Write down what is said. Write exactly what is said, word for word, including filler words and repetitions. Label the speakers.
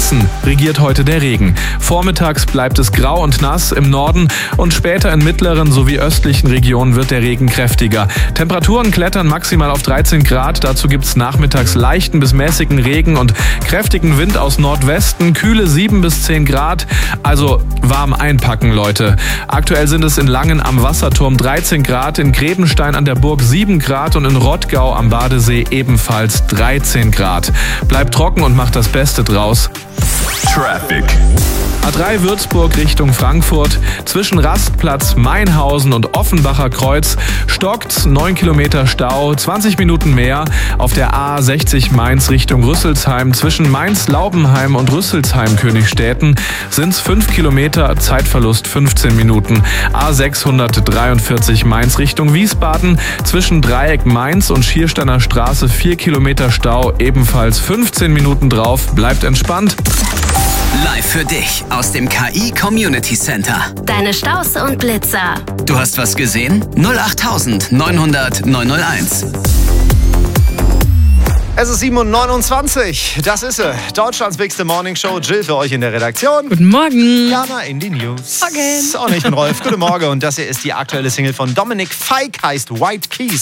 Speaker 1: Hessen regiert heute der Regen. Vormittags bleibt es grau und nass im Norden und später in mittleren sowie östlichen Regionen wird der Regen kräftiger. Temperaturen klettern maximal auf dreizehn Grad. Dazu gibt es nachmittags leichten bis mäßigen Regen und kräftigen Wind aus Nordwesten. Kühle sieben bis zehn Grad. Also warm einpacken, Leute. Aktuell sind es in Langen am Wasserturm dreizehn Grad, in Grebenstein an der Burg sieben Grad und in Rottgau am Badesee ebenfalls dreizehn Grad. Bleibt trocken und macht das Beste draus.
Speaker 2: Traffic.
Speaker 1: A drei Würzburg Richtung Frankfurt. Zwischen Rastplatz Mainhausen und Offenbacher Kreuz stockt's, neun Kilometer Stau, zwanzig Minuten mehr. Auf der A sechzig Mainz Richtung Rüsselsheim. Zwischen Mainz-Laubenheim und Rüsselsheim-Königstädten sind's fünf Kilometer, Zeitverlust fünfzehn Minuten. A sechshundertdreiundvierzig Mainz Richtung Wiesbaden. Zwischen Dreieck Mainz und Schiersteiner Straße vier Kilometer Stau, ebenfalls fünfzehn Minuten drauf. Bleibt entspannt.
Speaker 3: Live für dich aus dem K I Community Center.
Speaker 4: Deine Staus und Blitzer.
Speaker 3: Du hast was gesehen? null acht neunhundert neunhunderteins.
Speaker 5: Es ist sieben Uhr neunundzwanzig. Das ist sie. Deutschlands bigste Morningshow. Jill für euch in der Redaktion.
Speaker 6: Guten Morgen.
Speaker 5: Jana in die News.
Speaker 6: Morgen.
Speaker 5: Und ich bin Rolf. Guten Morgen. Und das hier ist die aktuelle Single von Dominik Fike, heißt White Keys.